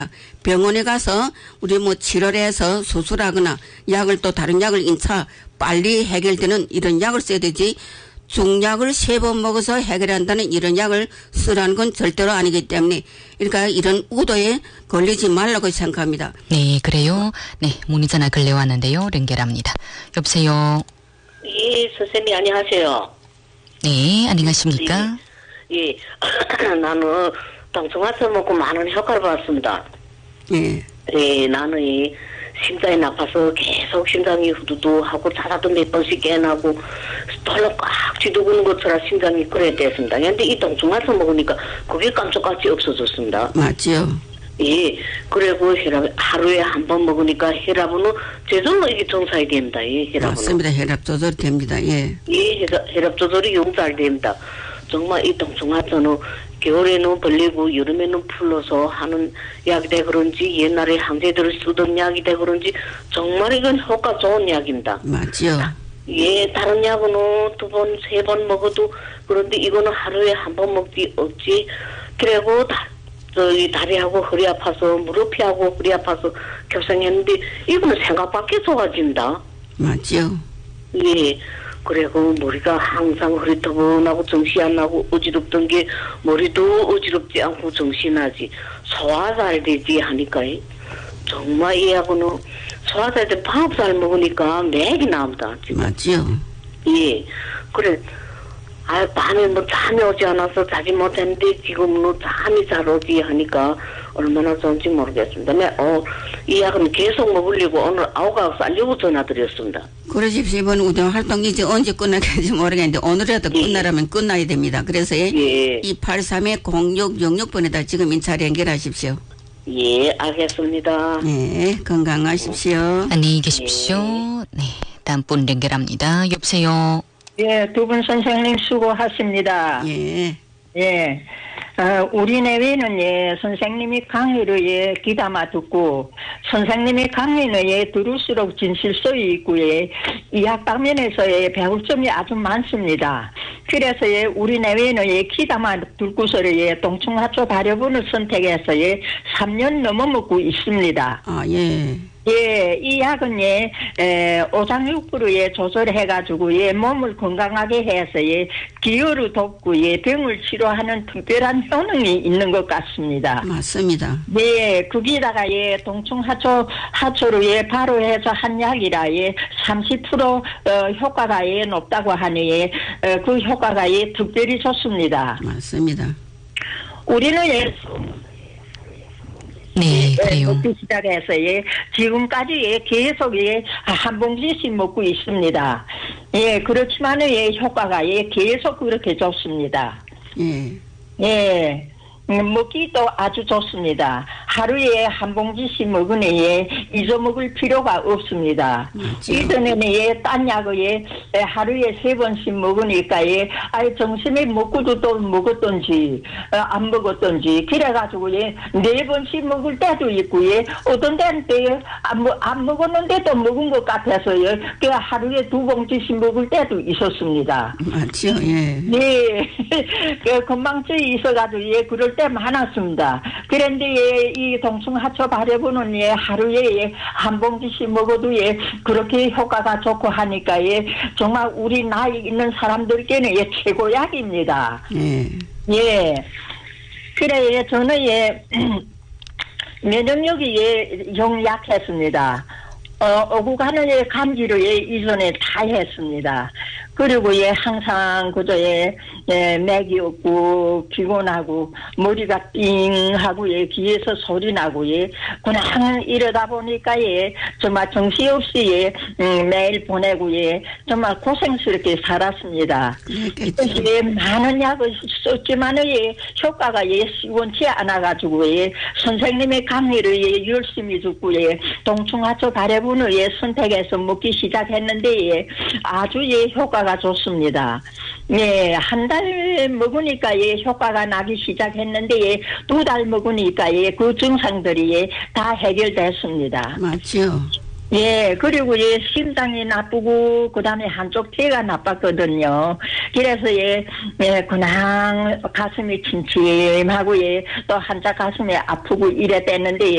병원에 가서 우리 뭐 치료해서 수술하거나 약을 또 다른 약을 인차 빨리 해결되는 이런 약을 써야 되지 중약을 3번 먹어서 해결한다는 이런 약을 쓰라는 건 절대로 아니기 때문에 그러니까 이런 우도에 걸리지 말라고 생각합니다. 네, 그래요. 네, 문의 전화 근래 왔는데요. 연결합니다. 여보세요. 예, 선생님 안녕하세요. 네, 안녕하십니까? 예, 나는 동청화서 먹고 많은 효과를 봤습니다. 예. 예, 나는 이 심장이 나빠서 계속 심장이 후두두하고 자다도 몇 번씩 깨나고 덜렁 꽉 쥐두르는 것처럼 심장이 그래 됐습니다. 그런데 이 동청화서 먹으니까 그게 깜짝같이 없어졌습니다. 맞죠. 예, 그리고 혈압 하루에 한 번 먹으니까 혈압은 저절로 이게 정상이 됩니다. 예, 혈압은. 맞습니다. 혈압 조절이 됩니다. 예. 예, 혈압 조절이 용잘 됩니다. 정말 이 동청화서는 겨울에는 벌리고 여름에는 풀러서 하는 약이다 그런지 옛날에 항제들을 쓰던 약이다 그런지 정말 이건 효과 좋은 약입니다. 맞죠. 예, 다른 약은 2번, 3번 먹어도 그런데 이거는 하루에 한 번 먹지 없지. 그리고 저기 다리하고 허리 아파서 무릎이 하고 허리 아파서 교생했는데 이거는 생각밖에 좋아진다. 맞죠. 예. 그리고 머리가 항상 흐릿하고 정신 안 나고 어지럽던 게 머리도 어지럽지 않고 정신 나지 소화 잘 되지 하니까 정말 이 약은 소화 잘 돼 밥 잘 먹으니까 맥이 나옵니다. 지금. 맞죠. 예. 그래. 밤에 뭐 잠이 오지 않아서 자지 못했는데 지금은 잠이 잘 오지 하니까 얼마나 좋은지 모르겠습니다. 이 약은 계속 먹으려고 오늘 아우가 살려고 전화드렸습니다. 그러십시오. 이번 우대 활동 이제 언제 끝나겠는지 모르겠는데 오늘이라도 끝나라면 끝나야 됩니다. 그래서 예. 283-0666번에다 지금 인차를 연결하십시오. 예, 알겠습니다. 네, 건강하십시오. 안녕히 계십시오. 네, 다음 분 연결합니다. 여보세요. 예, 두 분 선생님 수고하십니다. 예. 예. 우리 내외는 선생님이 강의를 귀담아 듣고 선생님이 강의는 들을수록 진실성이 있고 이학 방면에서의 배울 점이 아주 많습니다. 그래서 우리 내외는 귀담아 듣고서를 동충하초 발효분을 선택해서 3년 넘어 먹고 있습니다. 아, 예. 예, 이 약은 오장육부로 조절해가지고 몸을 건강하게 해서 기혈을 돕고 병을 치료하는 특별한 효능이 있는 것 같습니다. 맞습니다. 네, 거기다가 하초로 바로 해서 한 약이라 30% 효과가 높다고 하니 그 효과가 특별히 좋습니다. 맞습니다. 우리는 네, 그래요. 먹기 시작해서 지금까지 계속 한 봉지씩 먹고 있습니다. 예, 그렇지만 효과가 계속 그렇게 좋습니다. 예. 예. 먹기도 아주 좋습니다. 하루에 한 봉지씩 먹으니 잊어먹을 필요가 없습니다. 이전에는 딴 약을 하루에 3번씩 먹으니까 점심에 먹고도 또 먹었던지 안 먹었던지 그래가지고 4번씩 먹을 때도 있고 어떤 때는 안 먹었는데도 먹은 것 같아서요. 그 하루에 2봉지씩 먹을 때도 있었습니다. 맞죠. 예. 네. 건망증이 있어가지고 그럴 때 많았습니다. 그런데 이 동충하초 발효분은 하루에 한 봉지씩 먹어도 그렇게 효과가 좋고 하니까 정말 우리 나이 있는 사람들께는 최고약입니다. 예. 예. 그래 저는 면역력이 좀 약했습니다. 오고 가는 감기로 이전에 다 했습니다. 그리고 항상 그저 맥이 없고 피곤하고 머리가 띵하고 귀에서 소리 나고 그냥 이러다 보니까 정말 정신없이 매일 보내고 정말 고생스럽게 살았습니다. 그래서 많은 약을 썼지만 효과가 시원치 않아가지고 선생님의 강의를 열심히 듣고 동충하초 발효분을 선택해서 먹기 시작했는데 아주 효과가 좋습니다. 네, 한 달 먹으니까 효과가 나기 시작했는데 2달 먹으니까 그 증상들이 다 해결됐습니다. 맞죠. 예, 그리고 심장이 나쁘고 그다음에 한쪽 폐가 나빴거든요. 그래서 그냥 가슴이 침침하고 또 한쪽 가슴이 아프고 이랬댔는데